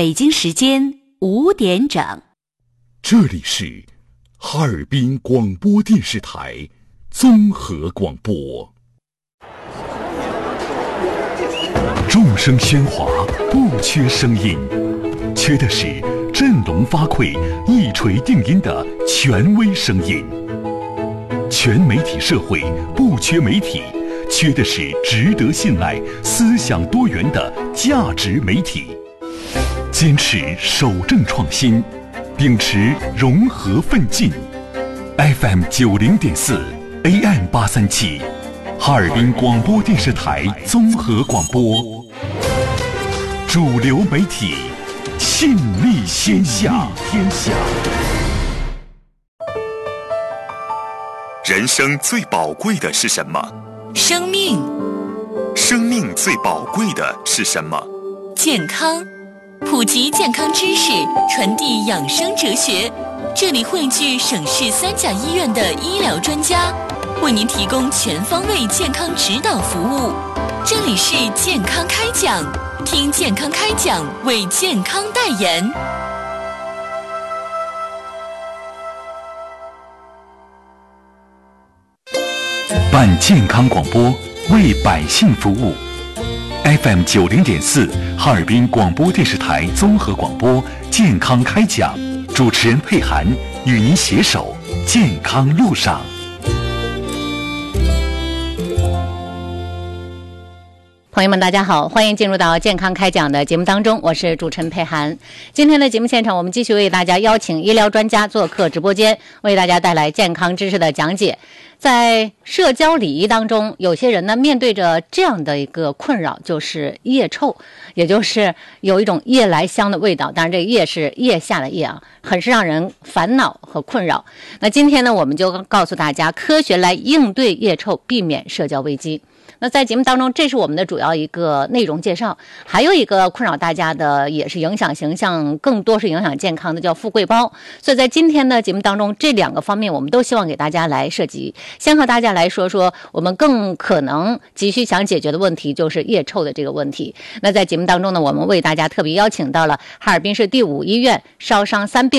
北京时间5点整。 这里是哈尔滨广播电视台综合广播。众声喧哗，不缺声音，缺的是振聋发聩、一锤定音的权威声音。全媒体社会不缺媒体，缺的是值得信赖、思想多元的价值媒体。坚持守正创新，秉持融合奋进。FM 90.4 AM 837，哈尔滨广播电视台综合广播，主流媒体，信力天下。 人生最宝贵的是什么？ 生命。 生命最宝贵的是什么？ 健康。普及健康知识，传递养生哲学。这里汇聚省市3甲医院的医疗专家，为您提供全方位健康指导服务。这里是健康开讲，听健康开讲，为健康代言。 办健康广播，为百姓服务。FM 90.4，哈尔滨广播电视台综合广播健康开讲，主持人佩涵与您携手健康路上。 朋友们大家好，欢迎进入到健康开讲的节目当中，我是主持人佩涵。今天的节目现场，我们继续为大家邀请医疗专家做客直播间，为大家带来健康知识的讲解。在社交礼仪当中，有些人呢面对着这样的一个困扰，就是腋臭，也就是有一种夜来香的味道。当然这个腋是腋下的腋啊，很是让人烦恼和困扰。那今天呢，我们就告诉大家科学来应对腋臭，避免社交危机。那在节目当中，这是我们的主要一个内容介绍。还有一个困扰大家的，也是影响形象，更多是影响健康的，叫富贵包。所以在今天的节目当中，这2个方面我们都希望给大家来涉及。先和大家来说说我们更可能急需想解决的问题，就是腋臭的这个问题。那在节目当中呢，我们为大家特别邀请到了哈尔滨市第5医院烧伤3病